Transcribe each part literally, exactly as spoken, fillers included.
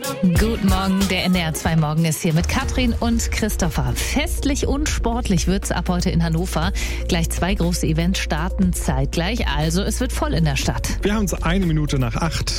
Guten Morgen, der N D R zwei Morgen ist hier mit Katrin und Christopher. Festlich und sportlich wird's ab heute in Hannover. Gleich zwei große Events starten zeitgleich, also es wird voll in der Stadt. Wir haben es eine Minute nach acht.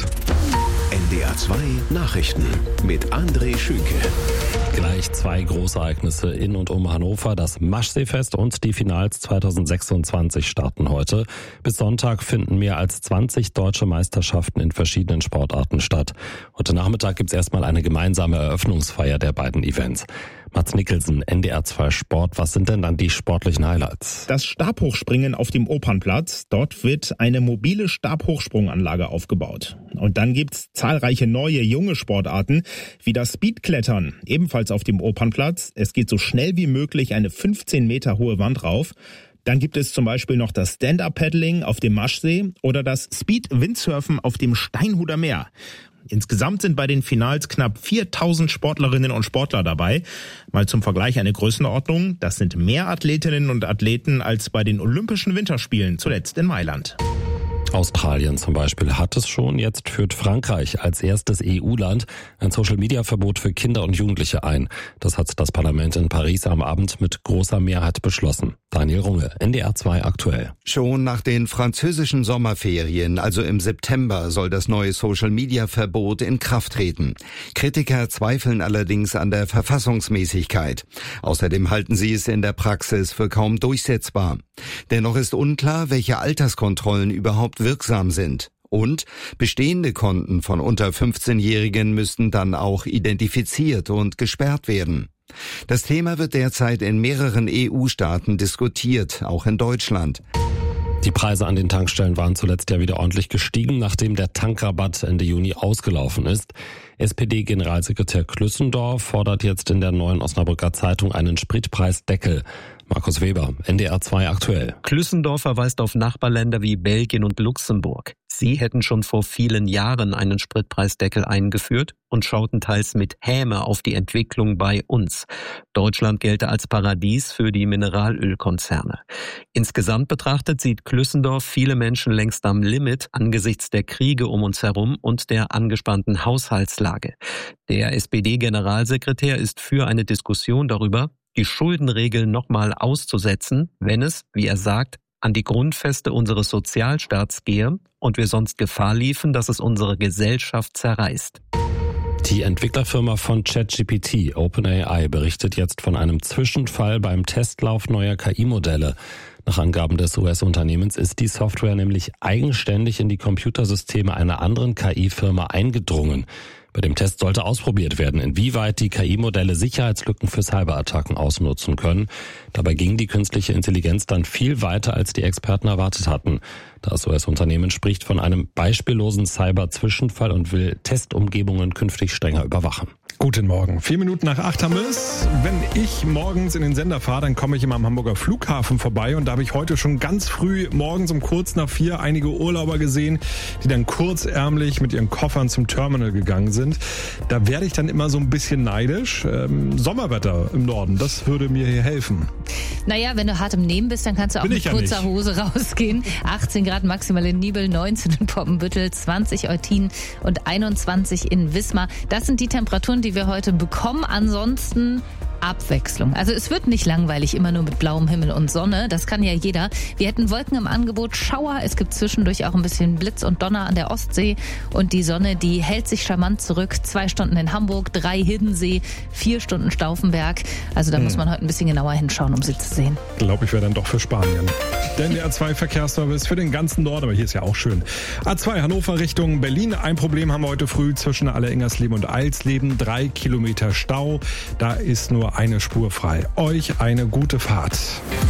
N D R zwei Nachrichten mit André Schünke. Gleich zwei Großereignisse in und um Hannover. Das Maschseefest und die Finals zweitausendsechsundzwanzig starten heute. Bis Sonntag finden mehr als zwanzig deutsche Meisterschaften in verschiedenen Sportarten statt. Heute Nachmittag gibt's erstmal eine gemeinsame Eröffnungsfeier der beiden Events. Mats Nicholson, N D R zwei Sport. Was sind denn dann die sportlichen Highlights? Das Stabhochspringen auf dem Opernplatz. Dort wird eine mobile Stabhochsprunganlage aufgebaut. Und dann gibt's zahlreiche neue, junge Sportarten, wie das Speedklettern. Ebenfalls auf dem Opernplatz. Es geht so schnell wie möglich eine fünfzehn Meter hohe Wand rauf. Dann gibt es zum Beispiel noch das Stand-Up-Paddling auf dem Maschsee oder das Speed-Windsurfen auf dem Steinhuder Meer. Insgesamt sind bei den Finals knapp viertausend Sportlerinnen und Sportler dabei. Mal zum Vergleich eine Größenordnung. Das sind mehr Athletinnen und Athleten als bei den Olympischen Winterspielen, zuletzt in Mailand. Australien zum Beispiel hat es schon. Jetzt führt Frankreich als erstes E U-Land ein Social-Media-Verbot für Kinder und Jugendliche ein. Das hat das Parlament in Paris am Abend mit großer Mehrheit beschlossen. Daniel Runge, N D R zwei aktuell. Schon nach den französischen Sommerferien, also im September, soll das neue Social-Media-Verbot in Kraft treten. Kritiker zweifeln allerdings an der Verfassungsmäßigkeit. Außerdem halten sie es in der Praxis für kaum durchsetzbar. Dennoch ist unklar, welche Alterskontrollen überhaupt wirksam sind. Und bestehende Konten von unter fünfzehnjährigen müssten dann auch identifiziert und gesperrt werden. Das Thema wird derzeit in mehreren E U-Staaten diskutiert, auch in Deutschland. Die Preise an den Tankstellen waren zuletzt ja wieder ordentlich gestiegen, nachdem der Tankrabatt Ende Juni ausgelaufen ist. S P D-Generalsekretär Klüssendorf fordert jetzt in der Neuen Osnabrücker Zeitung einen Spritpreisdeckel. Markus Weber, N D R zwei aktuell. Klüssendorf verweist auf Nachbarländer wie Belgien und Luxemburg. Sie hätten schon vor vielen Jahren einen Spritpreisdeckel eingeführt und schauten teils mit Häme auf die Entwicklung bei uns. Deutschland gelte als Paradies für die Mineralölkonzerne. Insgesamt betrachtet sieht Klüssendorf viele Menschen längst am Limit angesichts der Kriege um uns herum und der angespannten Haushaltslage. Der S P D-Generalsekretär ist für eine Diskussion darüber, die Schuldenregeln nochmal auszusetzen, wenn es, wie er sagt, an die Grundfeste unseres Sozialstaats gehe und wir sonst Gefahr liefen, dass es unsere Gesellschaft zerreißt. Die Entwicklerfirma von ChatGPT, OpenAI, berichtet jetzt von einem Zwischenfall beim Testlauf neuer K I-Modelle. Nach Angaben des U S-Unternehmens ist die Software nämlich eigenständig in die Computersysteme einer anderen K I-Firma eingedrungen. Bei dem Test sollte ausprobiert werden, inwieweit die K I-Modelle Sicherheitslücken für Cyberattacken ausnutzen können. Dabei ging die künstliche Intelligenz dann viel weiter, als die Experten erwartet hatten. Das U S-Unternehmen spricht von einem beispiellosen Cyber-Zwischenfall und will Testumgebungen künftig strenger überwachen. Guten Morgen. Vier Minuten nach acht haben wir es. Wenn ich morgens in den Sender fahre, dann komme ich immer am Hamburger Flughafen vorbei und da habe ich heute schon ganz früh morgens um kurz nach vier einige Urlauber gesehen, die dann kurzärmlich mit ihren Koffern zum Terminal gegangen sind. Da werde ich dann immer so ein bisschen neidisch. Ähm, Sommerwetter im Norden, das würde mir hier helfen. Naja, wenn du hart im Nehmen bist, dann kannst du auch Bin mit ja kurzer nicht. Hose rausgehen. achtzehn Grad maximal in Nibel, neunzehn in Poppenbüttel, zwanzig Eutin und einundzwanzig in Wismar. Das sind die Temperaturen, die wir heute bekommen. Ansonsten Abwechslung. Also es wird nicht langweilig, immer nur mit blauem Himmel und Sonne. Das kann ja jeder. Wir hätten Wolken im Angebot, Schauer. Es gibt zwischendurch auch ein bisschen Blitz und Donner an der Ostsee. Und die Sonne, die hält sich charmant zurück. Zwei Stunden in Hamburg, drei Hiddensee, vier Stunden Stauffenberg. Also da hm. muss man heute ein bisschen genauer hinschauen, um sie zu sehen. Ich glaube, ich wäre dann doch für Spanien. Der N D R zwei Verkehrsservice für den ganzen Norden, aber hier ist ja auch schön. A zwei Hannover Richtung Berlin. Ein Problem haben wir heute früh zwischen Alleringersleben und Eilsleben. Drei Kilometer Stau. Da ist nur eine Spur frei. Euch eine gute Fahrt.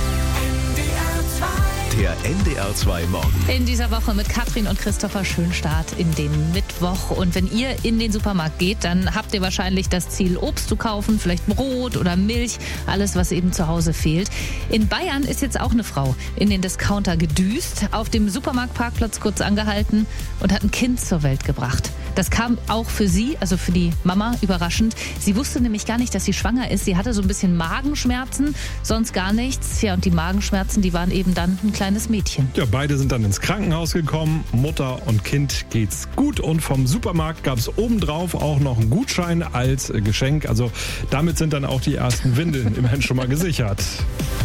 Der N D R zwei Morgen. In dieser Woche mit Katrin und Christopher, schönen Start in den Mittwoch. Und wenn ihr in den Supermarkt geht, dann habt ihr wahrscheinlich das Ziel, Obst zu kaufen, vielleicht Brot oder Milch, alles, was eben zu Hause fehlt. In Bayern ist jetzt auch eine Frau in den Discounter gedüst, auf dem Supermarktparkplatz kurz angehalten und hat ein Kind zur Welt gebracht. Das kam auch für sie, also für die Mama, überraschend. Sie wusste nämlich gar nicht, dass sie schwanger ist. Sie hatte so ein bisschen Magenschmerzen, sonst gar nichts. Ja, und die Magenschmerzen, die waren eben dann ein kleines Mädchen. Ja, beide sind dann ins Krankenhaus gekommen. Mutter und Kind geht's gut. Und vom Supermarkt gab es obendrauf auch noch einen Gutschein als Geschenk. Also damit sind dann auch die ersten Windeln immerhin schon mal gesichert.